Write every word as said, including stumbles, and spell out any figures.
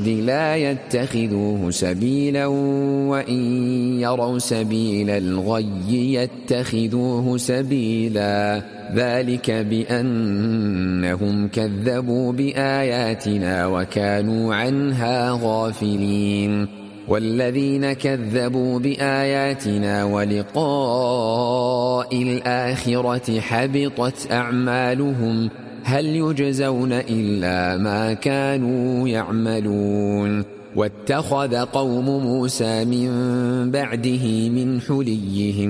الرشد لا يتخذوه سبيلا وإن يروا سبيل الغي يتخذوه سبيلا ذلك بأنهم كذبوا بآياتنا وكانوا عنها غافلين والذين كذبوا بآياتنا ولقاء الآخرة حبطت أعمالهم هل يجزون إلا ما كانوا يعملون واتخذ قوم موسى من بعده من حليهم